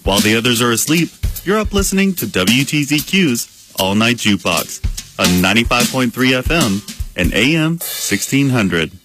While the others are asleep, you're up listening to WTZQ's All Night Jukebox on 95.3 FM and AM 1600.